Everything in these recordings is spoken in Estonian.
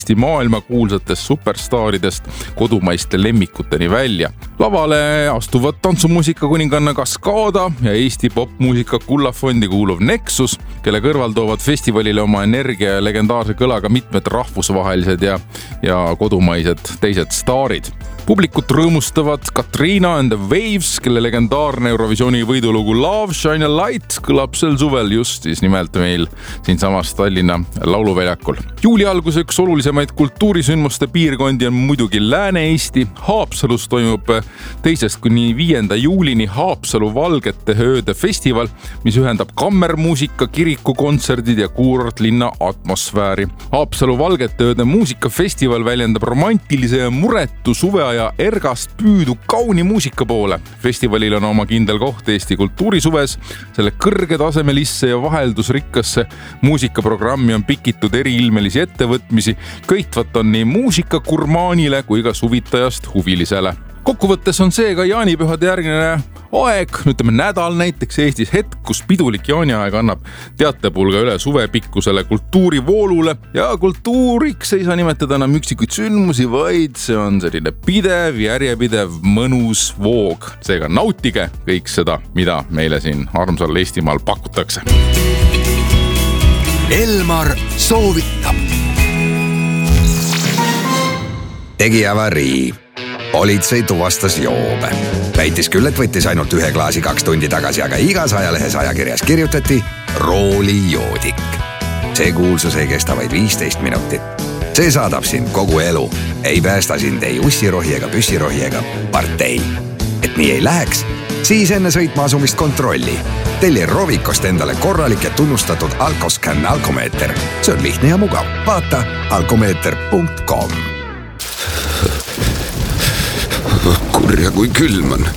Eesti maailmakuulsatest superstaaridest kodumaiste lemmikuteni välja. Lavale astuvad tantsumuusika kuninganna Kaskada ja Eesti popmuusika kullafondi kuuluv Nexus, kelle kõrval toovad festivalile oma energia ja legendaarse kõlaga mitmed rahvusvahelised ja kodumaised teised staarid. Publikut rõõmustavad Katriina and the Waves, kelle legendaarne Eurovisiooni võidulugu Love, Shine a Light kõlab sel suvel just siis nimelt meil siinsamas Tallinna lauluväljakul. Juuli algus üks olulisemaid kultuurisündmuste piirkondi on muidugi Lääne-Eesti. Haapsalus toimub 2. kuni 5. juulini Haapsalu Valgete ööde festival, mis ühendab kammermuusika, kirikukontserdid ja kuurortlinna atmosfääri. Haapsalu Valgete ööde muusikafestival väljendab romantilise ja muretu suveaja ergast püüdu kauni muusika poole. Festivalil on oma kindel koht Eesti kultuurisuves. Selle kõrgetasemelisse ja vaheldusrikkasse muusikaprogrammi on pikitud eriilmelisi ettevõtmisi. Köitvat on nii muusikakurmaanile kui ka suvitajast huvilisele. Kokkuvõttes on see ka jaanipühade järgne aeg, ütleme nädal näiteks Eestis hetk, kus pidulik jaaniaeg annab teatepulga üle suvepikkusele kultuurivoolule ja kultuuriks ei saa nimetada enam üksikuid sündmusi, vaid see on selline pidev, järjepidev, mõnus voog. Seega nautige kõik seda, mida meile siin armsal Eestimaal pakutakse. Elmar soovitab. Tegi avarii. Politsei tuvastas joobe. Väitis küll, et võttis ainult 1 klaasi 2 tundi tagasi, aga igas ajalehes ajakirjas kirjutati roolijoodik. See kuulsus ei kesta vaid 15 minutit. See saadab sind kogu elu. Ei päästa sind ei ussirohi ega püssirohi ega partei. Et nii ei läheks, siis enne sõitma asumist kontrolli. Telli Rovikost endale korralik ja tunnustatud Alkoscan alkomeeter. See on lihtne ja mugav. Vaata alkomeeter.com. Kurja kui külm on.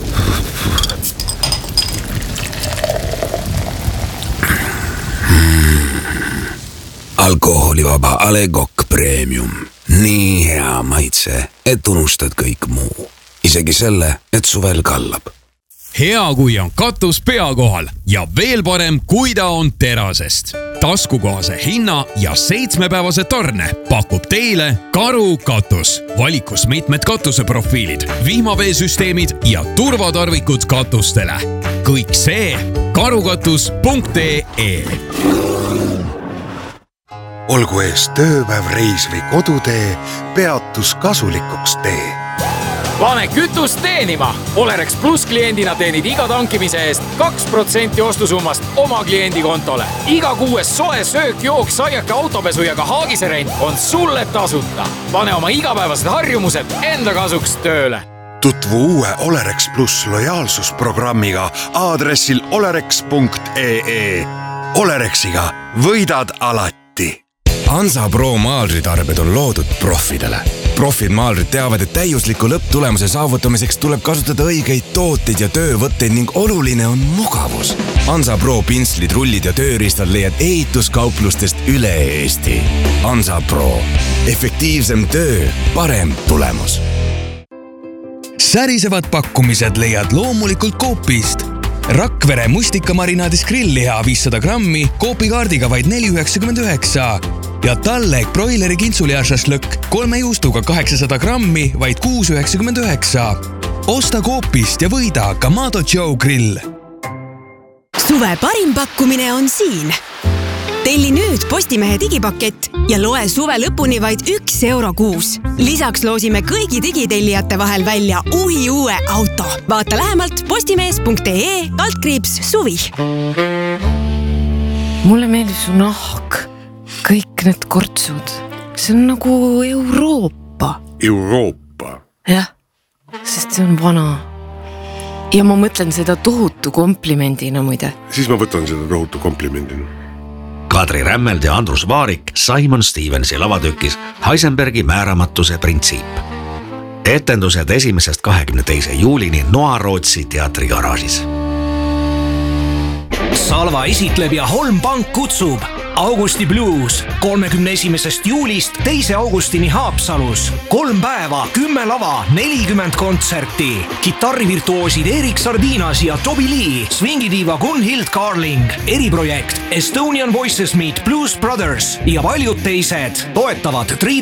Alkoholivaba A. Le Coq Premium. Nii hea maitse, et unustad kõik muu. Isegi selle, et suvel kallab. Hea, kui on katus pea kohal ja veel parem, kui ta on terasest. Taskukohase hinna ja 7-päevase tarne pakub teile Karu katus. Valikus mitmed katuseprofiilid, vihmaveesüsteemid ja turvatarvikud katustele. Kõik see karukatus.ee. Olgu ees tööpäev, reis või kodutee, peatus kasulikuks tee. Pane kütust teenima! Olerex Plus kliendina teenid iga tankimise eest 2% ostusummast oma kliendi kontole. Iga 6 soe söök, jook, saiake, autopesu ja ka haagiserent on sulle tasuta. Pane oma igapäevased harjumused enda kasuks tööle. Tutvu uue Olerex Plus lojaalsusprogrammiga aadressil olerex.ee. Olerexiga võidad alati. Hansa Pro maalritarbed on loodud profidele. Profid maalrid teavad, et täiusliku lõpptulemuse saavutamiseks tuleb kasutada õigeid tooteid ja töövõtteid ning oluline on mugavus. Hansa Pro pinslid, rullid ja tööriistad leiad ehituskauplustest üle Eesti. Hansa Pro. Efektiivsem töö, parem tulemus. Särisevad pakkumised leiad loomulikult Coopist. Rakvere mustikamarinaadis grillliha 500 grammi Coopi-kaardiga vaid 4,99 ja Tallek broileri kintsulihašašlõkk 3 juustuga 800 grammi vaid 6,99. Osta Coopist ja võida Kamado Joe grill. Suve parim pakkumine on siin. Telli nüüd Postimehe digipakett ja loe suve lõpuni vaid 1 euro kuus. Lisaks loosime kõigi digitellijate vahel välja uue auto. Vaata lähemalt postimees.ee/suvi. Mulle meeldib su nahk. Kõik need kortsud. See on nagu Euroopa. Euroopa? Jah, sest see on vana. Ja ma mõtlen seda tohutu komplimendina muide. Siis ma võtan seda tohutu komplimendina. Kadri Rämmeld ja Andrus Vaarik Simon Stevensi lavatükis Heisenbergi määramatuse printsiip. Etendused 1.–22. juulini Noa-Rootsi teatrigaraažis. Salva esitleb ja Holm Pank kutsub Augusti Blues 31. juulist 2. augustini Haapsalus. 3 päeva, 10 lava, 40 kontserti. Kitarrivirtuoosid Erik Sardinas ja Toby Lee, swingidiiva Gunhild Carling, eriprojekt Estonian Voices Meet Blues Brothers ja paljud teised toetavad